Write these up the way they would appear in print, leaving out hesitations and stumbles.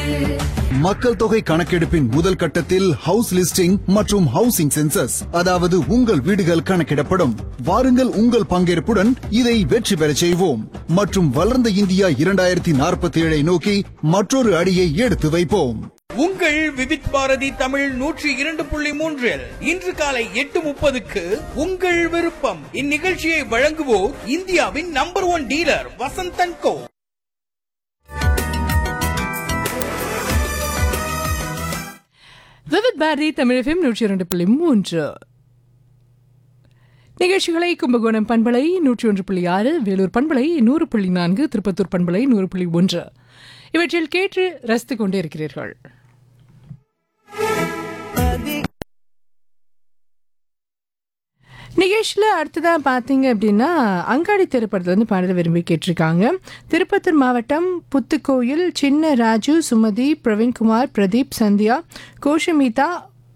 மக்கள் தொகை கணக்கெடுப்பின் முதல் கட்டத்தில் ஹவுஸ் லிஸ்டிங் மற்றும் ஹவுசிங் சென்சஸ், அதாவது உங்கள் வீடுகள் கணக்கிடப்படும். வாருங்கள், உங்கள் பங்கேற்புடன் இதை வெற்றி பெறச் செய்வோம் மற்றும் வளர்ந்த இந்தியா 2047 நோக்கி மற்றொரு அடியை எடுத்து வைப்போம். உங்கள் விவித் பாரதி தமிழ் 102.3 இன்று காலை 8:30க்கு உங்கள் விருப்பம். இந்நிகழ்ச்சியை வழங்குவோர் இந்தியாவின் நம்பர் 1 டீலர் வசந்தன் கோ. விவித் பாரதி தமிழ் FM 102.3 நிகழ்ச்சிகளை கும்பகோணம் பண்பலை 101.6, வேலூர் பண்பலை 100.4, திருப்பத்தூர் பண்பலை 100.1 இவற்றில் கேட்டு ரசித்துக் கொண்டே இருக்கிறீர்கள். நிகழ்ச்சியில் அடுத்ததாக பார்த்தீங்க அப்படின்னா அங்காடி திரைப்படத்தில் பாடல விரும்பி கேட்டிருக்காங்க. திருப்பத்தூர் மாவட்டம் புத்துக்கோயில் சின்ன ராஜு, சுமதி, பிரவீன்குமார், பிரதீப், சந்தியா, கோஷமிதா,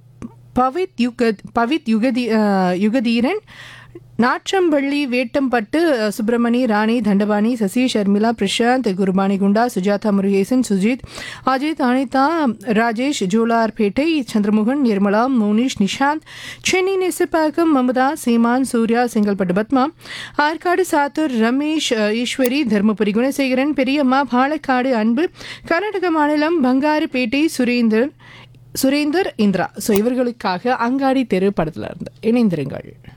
பவித் யுகதீரன், நாற்றம்பள்ளி, வேட்டம்பட்டு, சுப்பிரமணி, ராணி, தண்டபாணி, சசி, ஷர்மிளா, பிரசாந்த், குருபானி குண்டா, சுஜாதா, முருகேசன், சுஜித், அஜித், அனிதா, ராஜேஷ், ஜோலார்பேட்டை, சந்திரமோகன், நிர்மலா, மோனிஷ், நிஷாந்த், சென்னை நெசப்பாக்கம், மமதா, சீமான், சூர்யா, செங்கல்பட்டு பத்மா, ஆற்காடு சாத்தூர் ரமேஷ், ஈஸ்வரி, தர்மபுரி குணசேகரன், பெரியம்மா, பாலக்காடு அன்பு, கர்நாடக மாநிலம் பங்காருப்பேட்டை சுரேந்தர், இந்திரா. ஸோ இவர்களுக்காக அங்காடி தெரு படத்தில் இருந்து இணைந்திருங்கள்.